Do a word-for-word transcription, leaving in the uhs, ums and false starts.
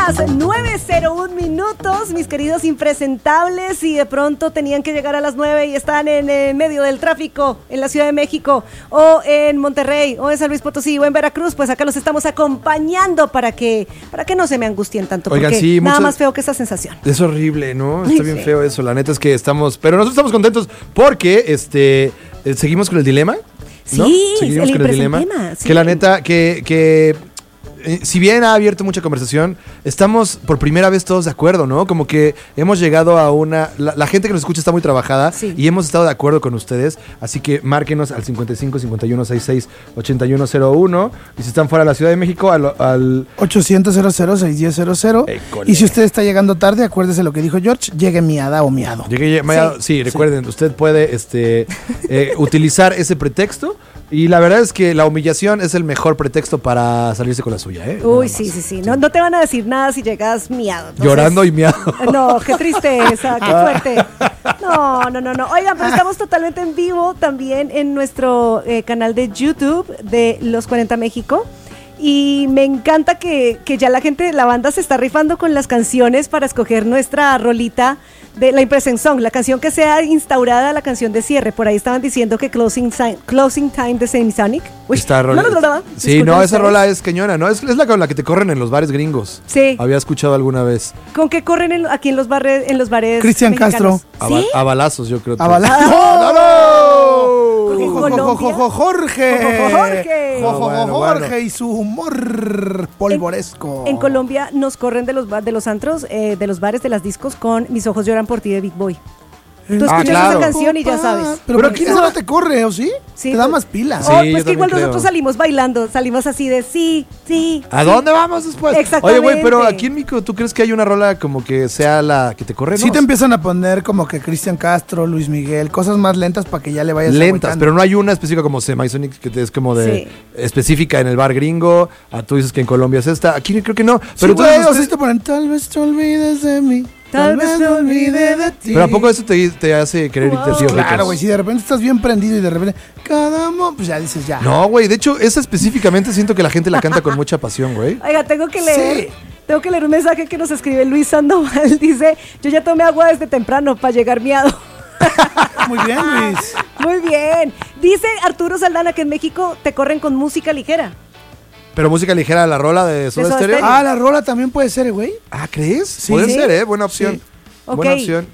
las nueve cero uno minutos, mis queridos impresentables, y de pronto tenían que llegar a las nueve y están en eh, medio del tráfico en la Ciudad de México, o en Monterrey, o en San Luis Potosí, o en Veracruz, pues acá los estamos acompañando para que, para que no se me angustien tanto. Oigan, porque sí, nada muchas... más feo que esa sensación. Es horrible, ¿no? Está bien Sí. feo eso. La neta es que estamos... Pero nosotros estamos contentos porque este eh, seguimos con el dilema. ¿No? Sí, Seguimos el con el dilema. impresentema, sí. Que la neta, que... que eh, si bien ha abierto mucha conversación, estamos por primera vez todos de acuerdo, ¿no? Como que hemos llegado a una... La, la gente que nos escucha está muy trabajada, Sí. y hemos estado de acuerdo con ustedes. Así que márquenos al cincuenta y cinco, cincuenta y uno, sesenta y seis, ochenta y uno cero uno. Y si están fuera de la Ciudad de México, al... al ochocientos, cero cero, seis uno cero cero. École. Y si usted está llegando tarde, acuérdese lo que dijo George, llegue miada o miado. Llegué, sí, sí, recuerden, usted puede este, eh, utilizar ese pretexto, y la verdad es que la humillación es el mejor pretexto para salirse con la suya, ¿eh? Nada Uy, más. sí, sí, sí. No, no te van a decir nada si llegas miado. Entonces, Llorando y miado. No, qué tristeza, qué fuerte. No, no, no, no. Oigan, pero estamos totalmente en vivo también en nuestro eh, canal de YouTube de Los cuarenta México. Y me encanta que, que ya la gente de la banda se está rifando con las canciones para escoger nuestra rolita de la Impression Song, la canción que sea instaurada, la canción de cierre. Por ahí estaban diciendo que Closing, si- closing Time de Semisonic. Uy, Esta rola. no, no, no, no. Sí, Disculpen no, esa ustedes. rola es cañona, ¿no? Es, es la con la que te corren en los bares gringos. Sí. Había escuchado alguna vez. ¿Con qué corren en- aquí en los, barres, en los bares Cristian mexicanos? A, ¿Sí? ba- a balazos, yo creo. A balazos. ¡No, no! Porque en Jo, jo, jo, jo, Colombia- jo, Jorge. Jo, jo, Jorge. Jo, jo, jo, Bueno, Jorge bueno. y su humor polvoresco. En Colombia nos corren de los, ba- de los antros, eh, de los bares, de las discos con Mis ojos lloran por ti de Big Boy. Tú escuchas Ah, claro. esa canción y ya sabes. Pero, Pero aquí aquí no no- te corre, ¿o sí? Sí, te da pues- más pila. Sí, Oh, yo pues que igual también nosotros creo. salimos bailando, salimos así de sí, sí. ¿A sí. dónde vamos después? Exactamente. Oye, güey, pero aquí en México, ¿tú crees que hay una rola como que sea la que te corre? Sí No, te empiezan a poner como que Cristian Castro, Luis Miguel, cosas más lentas para que ya le vayas lentas, agüitando. pero no hay una específica como Semisonic que te- es como de Sí. específica en el bar gringo. Ah, tú dices que en Colombia es esta. Aquí creo que no. Pero Pero, sí, entonces güey, o sea, usted- sí te ponen, tal vez te olvides de mí. Tal vez me olvide de ti. pero ¿a poco eso te, te hace querer irte Wow. así, ojitos? Claro, güey, si de repente estás bien prendido y de repente, cada mo, pues ya dices ya. No, güey, de hecho, esa específicamente siento que la gente la canta con mucha pasión, güey. Oiga, tengo que leer. Sí. Tengo que leer un mensaje que nos escribe Luis Sandoval. Dice, yo ya tomé agua desde temprano para llegar miado. Muy bien, Luis. Muy bien. Dice Arturo Saldana que en México te corren con música ligera. Pero música ligera, la rola de Soda Soda Stereo. Stereo. Ah, la rola también puede ser, güey. Ah, ¿crees? Sí. Puede Sí. ser, ¿eh? Buena opción. Sí. Ok. Buena opción.